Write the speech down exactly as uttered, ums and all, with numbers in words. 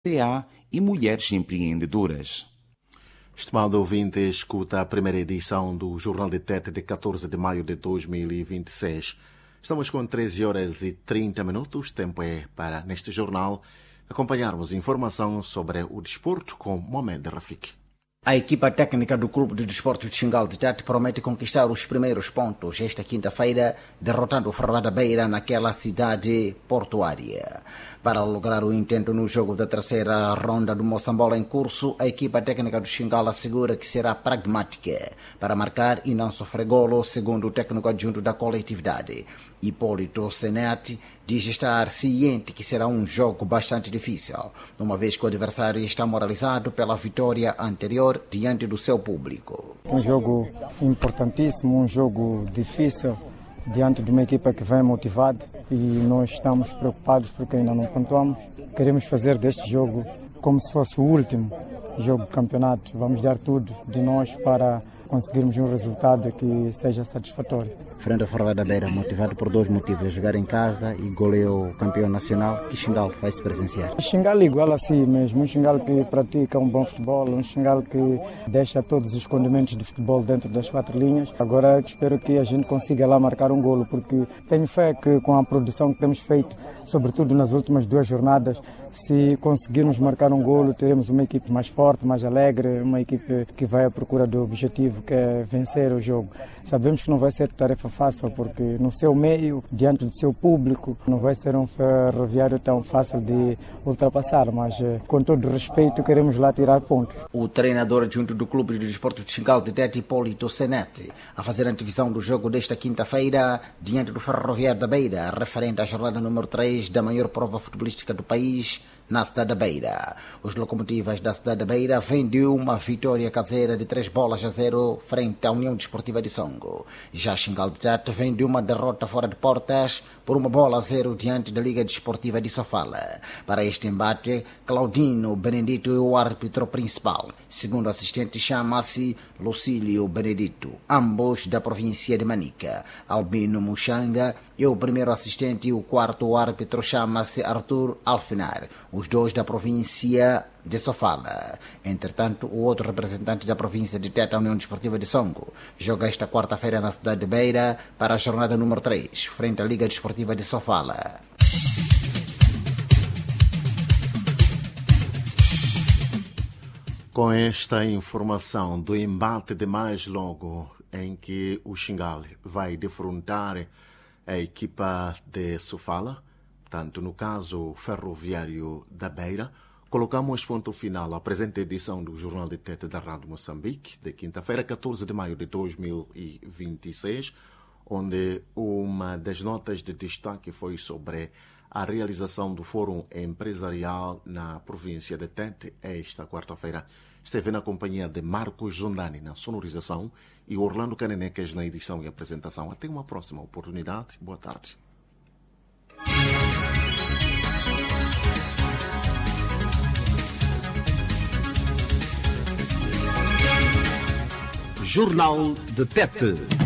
T A e mulheres empreendedoras. Estimado ouvinte, escuta a primeira edição do Jornal de Tete de catorze de maio de dois mil e vinte e seis. Estamos com treze horas e trinta minutos. Tempo é para, neste jornal, acompanharmos informação sobre o desporto com Mohamed Rafik. A equipa técnica do Clube de Desportos de Xingal de Tete promete conquistar os primeiros pontos esta quinta-feira, derrotando o Ferroviário da Beira naquela cidade portuária. Para lograr o intento no jogo da terceira ronda do Moçambola em curso, a equipa técnica do Xingal assegura que será pragmática para marcar e não sofrer golo, segundo o técnico adjunto da coletividade. Hipólito Senete diz estar ciente que será um jogo bastante difícil, uma vez que o adversário está moralizado pela vitória anterior diante do seu público. Um jogo importantíssimo, um jogo difícil, diante de uma equipa que vem motivada, e nós estamos preocupados porque ainda não pontuamos. Queremos fazer deste jogo como se fosse o último jogo do campeonato. Vamos dar tudo de nós para conseguirmos um resultado que seja satisfatório. Frente ao Ferroviário da Beira, motivado por dois motivos: jogar em casa e goleou o campeão nacional, que Xingal vai se presenciar. O Xingal é igual a si mesmo, um Xingal que pratica um bom futebol, um Xingal que deixa todos os condimentos do futebol dentro das quatro linhas. Agora espero que a gente consiga lá marcar um golo, porque tenho fé que com a produção que temos feito, sobretudo nas últimas duas jornadas, se conseguirmos marcar um golo, teremos uma equipe mais forte, mais alegre, uma equipe que vai à procura do objetivo, que é vencer o jogo. Sabemos que não vai ser tarefa fácil, porque no seu meio, diante do seu público, não vai ser um Ferroviário tão fácil de ultrapassar, mas com todo respeito queremos lá tirar pontos. O treinador adjunto do Clube de Desportos de Xingal de Tete, Hipólito Senete, a fazer a antevisão do jogo desta quinta-feira diante do Ferroviário da Beira, referente à jornada número três da maior prova futebolística do país, na cidade da Beira. Os locomotivas da cidade da Beira vêm de uma vitória caseira de três bolas a zero frente à União Desportiva de Songo. Já Xingal de Tete vem de uma derrota fora de portas por uma bola a zero diante da Liga Desportiva de Sofala. Para este embate, Claudino Benedito é o árbitro principal. Segundo o assistente, chama-se Lucílio Benedito, ambos da província de Manica. Albino Muxanga é o primeiro assistente e o quarto árbitro chama-se Arthur Alfinar, os dois da província de Sofala. Entretanto, o outro representante da província de Tete, a União Desportiva de Songo, joga esta quarta-feira na cidade de Beira para a jornada número três, frente à Liga Desportiva de Sofala. Com esta informação do embate de mais logo, em que o Xingal vai defrontar a equipa de Sofala, tanto no caso Ferroviário da Beira, colocamos ponto final à presente edição do Jornal de Tete da Rádio Moçambique, de quinta-feira, catorze de maio de dois mil e vinte e seis, onde uma das notas de destaque foi sobre a realização do Fórum Empresarial na província de Tete esta quarta-feira. Esteve na companhia de Marcos Zondani na sonorização e Orlando Canenecas na edição e apresentação. Até uma próxima oportunidade. Boa tarde. Jornal de Tete.